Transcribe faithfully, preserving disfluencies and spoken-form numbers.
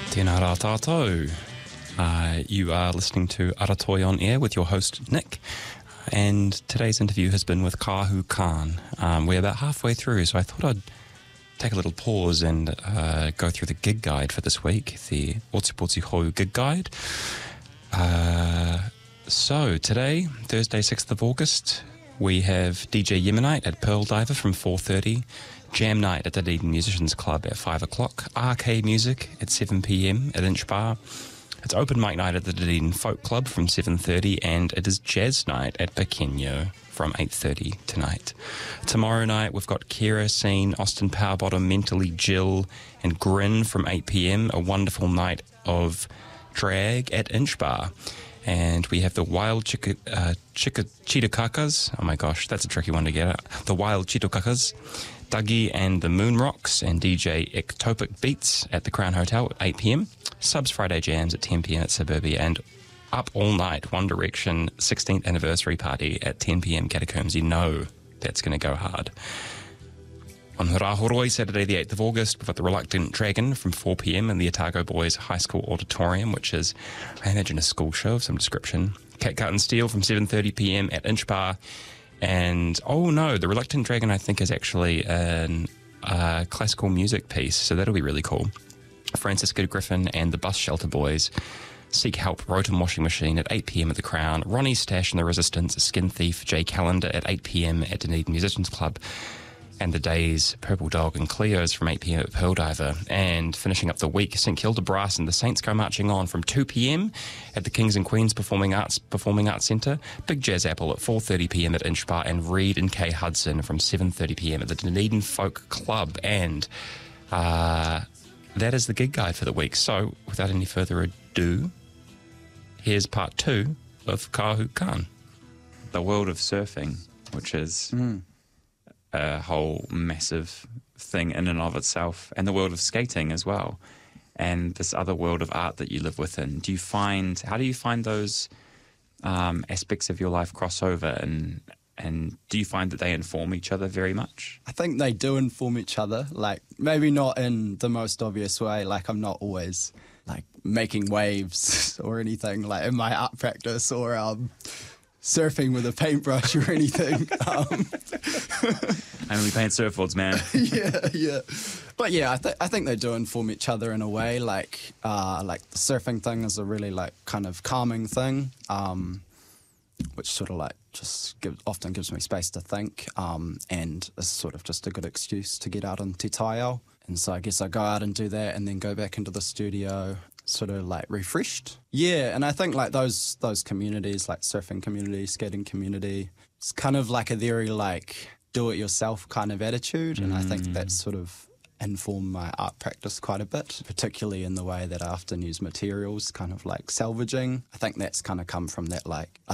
Tēnā rā tātou. Uh, you are listening to Aratoi on Air with your host, Nick. And today's interview has been with Kahu Khan. Um, we're about halfway through, so I thought I'd take a little pause and uh, go through the gig guide for this week, the Otipoti Hou gig guide. Uh, so today, Thursday, sixth of August, we have D J Yemenite at Pearl Diver from four thirty, Jam Night at the Dunedin Musicians Club at five o'clock, Arcade Music at seven p.m. at Inch Bar. It's Open Mic Night at the Dunedin Folk Club from seven thirty, and it is Jazz Night at Pequeno from eight thirty tonight. Tomorrow night we've got Kira Scene, Austin Powerbottom, Mentally Jill and Grin from eight p.m. A wonderful night of drag at Inch Bar. And we have the Wild Chicka, uh, Chicka, Cheetah Oh my gosh, that's a tricky one to get out. The Wild Cheetah Dougie and the Moon Rocks and D J Ectopic Beats at the Crown Hotel at eight p.m. Subs Friday Jams at ten p.m. at Suburbia, and Up All Night One Direction sixteenth Anniversary Party at ten p.m. Catacombs. You know that's going to go hard. On Rahoroi, Saturday the eighth of August, we've got the Reluctant Dragon from four p.m. in the Otago Boys High School Auditorium, which is, I imagine, a school show of some description. Cat Cut and Steel from seven thirty p.m. at Inch Bar. And, oh no, the Reluctant Dragon, I think, is actually a uh, classical music piece, so that'll be really cool. Francisca Griffin and the Bus Shelter Boys Seek Help, Rotom Washing Machine at eight p.m. at the Crown. Ronnie Stash and the Resistance, Skin Thief, Jay Calendar at eight p.m. at Dunedin Musicians Club. And the Days, Purple Dog and Cleo's from eight p.m. at Pearl Diver. And finishing up the week, St Kilda Brass and the Saints Go Marching On from two p.m. at the Kings and Queens Performing Arts Performing Arts Centre. Big Jazz Apple at four thirty p.m. at Inch Bar, and Reed and Kay Hudson from seven thirty p.m. at the Dunedin Folk Club. And uh, that is the gig guide for the week. So, without any further ado, here's part two of Kahu Khan. The world of surfing, which is... Mm. a whole massive thing in and of itself, and the world of skating as well, and this other world of art that you live within. Do you find, how do you find those um, aspects of your life cross over, and and do you find that they inform each other very much? I think they do inform each other, like maybe not in the most obvious way, like I'm not always like making waves or anything like in my art practice, or um surfing with a paintbrush or anything. um, I only paint surfboards, man. yeah, yeah. But yeah, I, th- I think they do inform each other in a way. Like, uh, like the surfing thing is a really like kind of calming thing, um, which sort of like just give, often gives me space to think, um, and is sort of just a good excuse to get out on Te Taiao. And so I guess I go out and do that, and then go back into the studio, sort of like refreshed. Yeah, and I think like those those communities, like surfing community, skating community, it's kind of like a very like do-it-yourself kind of attitude, and mm. I think that's sort of informed my art practice quite a bit, particularly in the way that I often use materials, kind of like salvaging. I think that's kind of come from that like